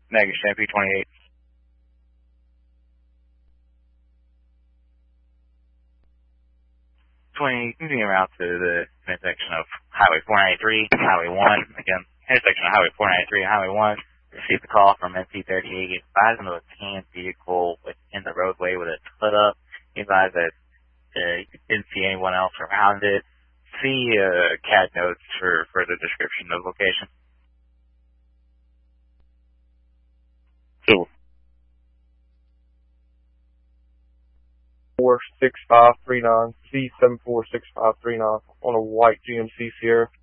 Negative, Stampede 28. Moving around to the intersection of Highway 493, Highway 1. Again, intersection of Highway 493 and Highway 1. Received a call from MC38 advising of a tan vehicle in the roadway with its hood up. He advised that he didn't see anyone else around it. See CAD notes for further description of location. Cool. 46539, C746539 on a white GMC Sierra.